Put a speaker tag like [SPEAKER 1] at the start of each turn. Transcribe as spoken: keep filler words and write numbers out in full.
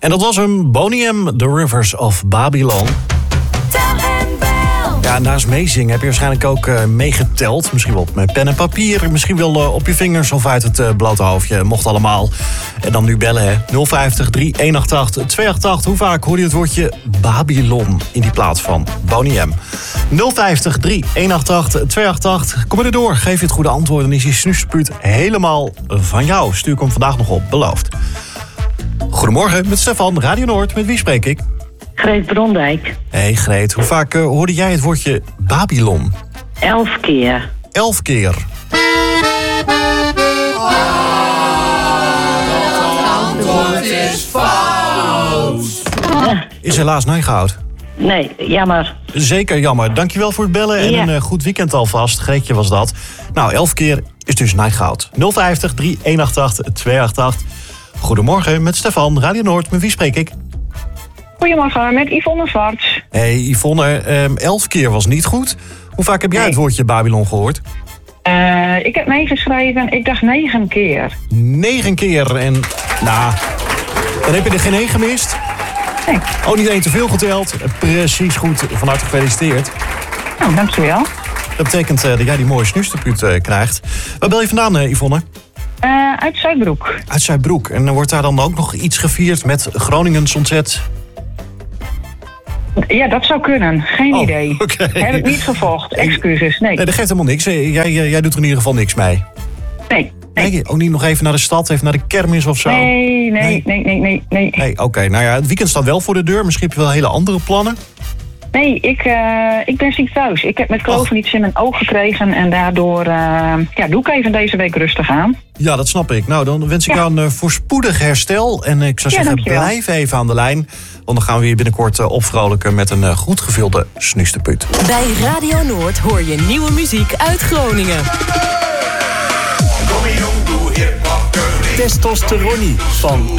[SPEAKER 1] En dat was hem, Boney M, The Rivers of Babylon.
[SPEAKER 2] Tel en bel.
[SPEAKER 1] Ja, naast meezingen heb je waarschijnlijk ook uh, meegeteld. Misschien wel met pen en papier, misschien wel uh, op je vingers of uit het uh, blote hoofdje. Mocht allemaal. En dan nu bellen, hè. nul vijftig, drie eenentachtig, tweeëntachtig. Hoe vaak hoor je het woordje Babylon in die plaats van Boney M? nul vijftig, drie eenentachtig, tweeëntachtig. Kom er door, geef je het goede antwoord en is die snuispuut helemaal van jou. Stuur ik hem vandaag nog op, beloofd. Goedemorgen, met Stefan, Radio Noord. Met wie spreek ik?
[SPEAKER 3] Greet Brondijk.
[SPEAKER 1] Hey Greet, hoe vaak uh, hoorde jij het woordje Babylon?
[SPEAKER 3] Elf keer.
[SPEAKER 1] Elf keer.
[SPEAKER 2] Antwoord is fout.
[SPEAKER 1] Is helaas nagehoud.
[SPEAKER 3] Nee, jammer.
[SPEAKER 1] Zeker jammer. Dankjewel voor het bellen en
[SPEAKER 3] Ja.
[SPEAKER 1] een uh, goed weekend alvast. Greetje was dat. Nou, elf keer is dus nagehoud. nul vijftig, drie eenentachtig, tweeëntachtig. Goedemorgen, met Stefan, Radio Noord. Met wie spreek ik?
[SPEAKER 4] Goedemorgen, met Yvonne Zwarts.
[SPEAKER 1] Hey Yvonne, um, elf keer was niet goed. Hoe vaak heb jij
[SPEAKER 4] Nee.
[SPEAKER 1] het woordje Babylon gehoord?
[SPEAKER 4] Uh, ik heb meegeschreven, ik dacht negen keer.
[SPEAKER 1] Negen keer en, nou, dan heb je er geen één gemist.
[SPEAKER 4] Nee.
[SPEAKER 1] Ook niet één te veel geteld. Precies goed, van harte gefeliciteerd.
[SPEAKER 4] Nou, dankjewel.
[SPEAKER 1] Dat betekent uh, dat jij die mooie snuisterpuut uh, krijgt. Waar bel je vandaan, uh, Yvonne?
[SPEAKER 4] Uh, uit Zuidbroek.
[SPEAKER 1] Uit Zuidbroek. En wordt daar dan ook nog iets gevierd met Groningens ontzet?
[SPEAKER 4] Ja, dat zou kunnen. Geen
[SPEAKER 1] Oh,
[SPEAKER 4] idee.
[SPEAKER 1] oké.
[SPEAKER 4] Heb ik niet gevolgd. Excuses, nee.
[SPEAKER 1] Nee, dat geeft helemaal niks. Jij, jij, jij doet er in ieder geval niks mee.
[SPEAKER 4] Nee, nee.
[SPEAKER 1] Nee, ook niet nog even naar de stad, even naar de kermis of zo?
[SPEAKER 4] Nee, nee, nee, nee, nee, nee.
[SPEAKER 1] Nee, oké. Okay. Nou ja, het weekend staat wel voor de deur. Misschien heb je wel hele andere plannen.
[SPEAKER 4] Nee, ik, uh, ik ben ziek thuis. Ik heb met kloven iets in mijn oog gekregen en daardoor uh, ja, doe ik even deze week rustig aan.
[SPEAKER 1] Ja, dat snap ik. Nou, dan wens ik
[SPEAKER 4] Ja.
[SPEAKER 1] jou een uh, voorspoedig herstel. En uh, ik zou
[SPEAKER 4] Ja,
[SPEAKER 1] zeggen,
[SPEAKER 4] dankjewel.
[SPEAKER 1] blijf even aan de lijn. Want dan gaan we je binnenkort uh, opvrolijken met een uh, goed gevulde snuisterpuut.
[SPEAKER 2] Bij Radio Noord hoor je nieuwe muziek uit Groningen.
[SPEAKER 5] Testosteronie van